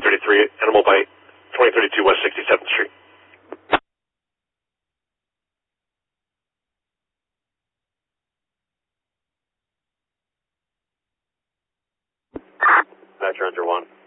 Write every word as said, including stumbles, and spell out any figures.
thirty-three, Animal Bite, twenty thirty-two West sixty-seventh Street. Badger under one.